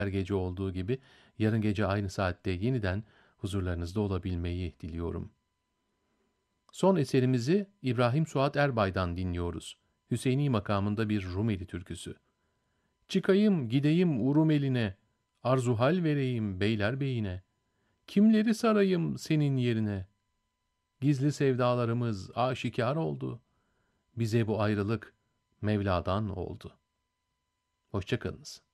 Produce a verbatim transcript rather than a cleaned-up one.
her gece olduğu gibi yarın gece aynı saatte yeniden huzurlarınızda olabilmeyi diliyorum. Son eserimizi İbrahim Suat Erbay'dan dinliyoruz. Hüseyini makamında bir Rumeli türküsü. Çıkayım gideyim Urum eline, arzuhal vereyim beyler beyine. Kimleri sarayım senin yerine? Gizli sevdalarımız aşikar oldu. Bize bu ayrılık Mevla'dan oldu. Hoşça kalınız.